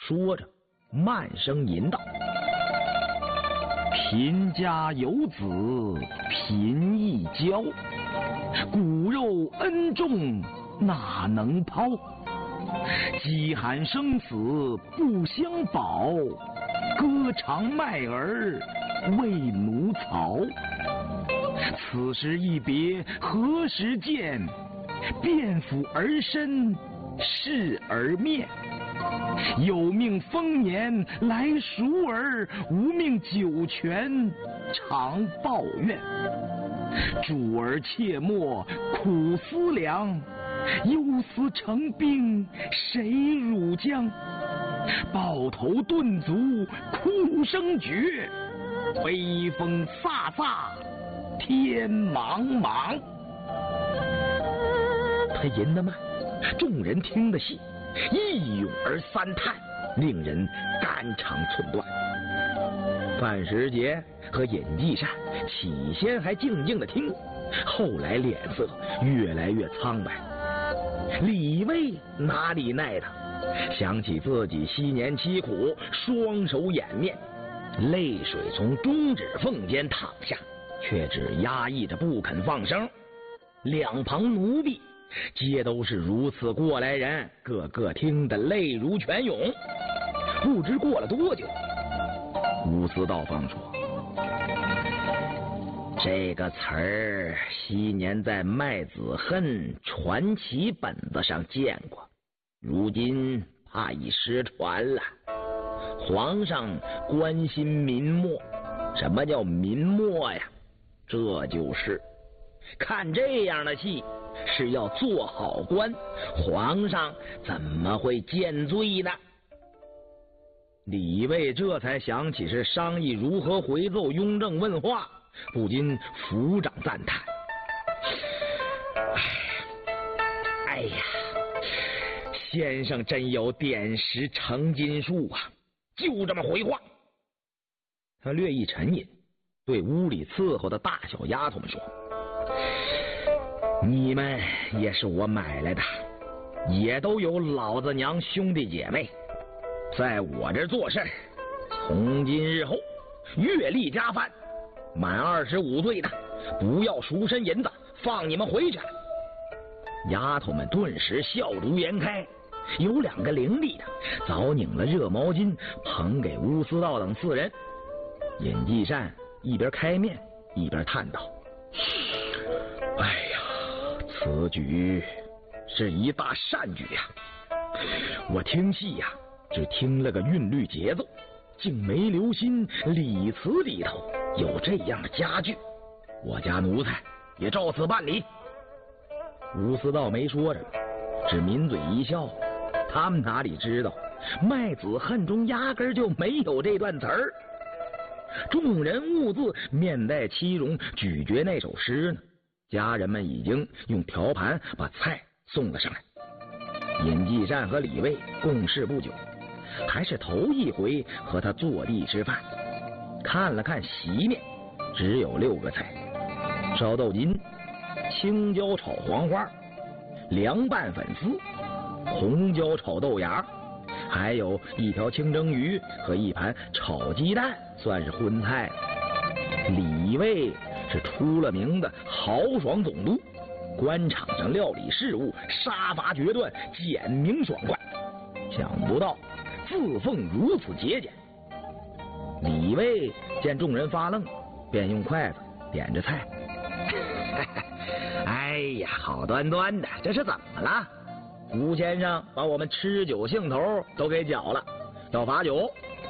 说着，慢声吟道：“贫家有子贫亦骄，骨肉恩重哪能抛？饥寒生死不相保，歌长卖儿为奴曹。此时一别何时见？便抚儿身视儿面。有命丰年来赎儿，无命久全常抱怨。主儿切莫苦思量，忧思成冰谁辱将？抱头顿足哭声绝，悲风飒飒天茫茫。”他吟得慢，众人听得细，一咏而三叹，令人肝肠寸断。范时杰和尹继善起先还静静的听，后来脸色越来越苍白。李卫哪里耐他，想起自己昔年凄苦，双手掩面，泪水从中指缝间淌下，却只压抑着不肯放声。两旁奴婢皆都是如此过来人，个个听得泪如泉涌。不知过了多久，吴思道方说：“这个词儿昔年在麦子恨传奇本子上见过，如今怕已失传了。皇上关心民末，什么叫民末呀？这就是看这样的戏是要做好官，皇上怎么会见罪呢？”李卫这才想起是商议如何回奏雍正问话，不禁抚掌赞叹：“哎呀，先生真有点石成金术啊！就这么回话。”他略一沉吟，对屋里伺候的大小丫头们说：“你们也是我买来的，也都有老子娘兄弟姐妹，在我这做事，从今日后月例加番，满25岁的不要赎身银子，放你们回去了。”丫头们顿时笑逐颜开，有2个伶俐的早拧了热毛巾捧给乌思道等4人。尹继善一边开面一边叹道：“哎呀，此举是一大善举呀！我听戏呀，只听了个韵律节奏，竟没留心礼词里头有这样的佳句。我家奴才也照此办理。”吴思道没说什么，只抿嘴一笑。他们哪里知道，麦子恨中压根就没有这段词儿。众人兀自面带凄容咀嚼那首诗呢。家人们已经用条盘把菜送了上来。尹继善和李卫共事不久，还是头一回和他坐地吃饭。看了看席面，只有6个菜：烧豆筋、青椒炒黄花、凉拌粉丝、红椒炒豆芽，还有1条清蒸鱼和1盘炒鸡蛋，算是荤菜。李卫是出了名的豪爽总督，官场上料理事务杀伐决断，简明爽快。想不到自奉如此节俭。李卫见众人发愣，便用筷子点着菜：“哎呀，好端端的，这是怎么了？吴先生把我们吃酒兴头都给搅了，要罚酒，